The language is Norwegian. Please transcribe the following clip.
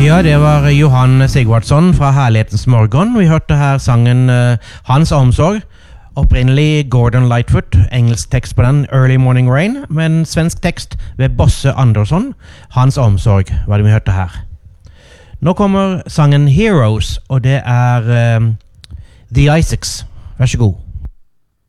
Ja, det var Johan Sigvardsson fra Herlighetens Morgon. Vi hørte her sangen Hans omsorg. Opprinnelig Gordon Lightfoot, engelsk tekst på den, Early Morning Rain, men svensk tekst ved Bosse Andersson, Hans omsorg, var det vi hørte her. Nå kommer sangen Heroes, og det er The Isaacs. Vær så god.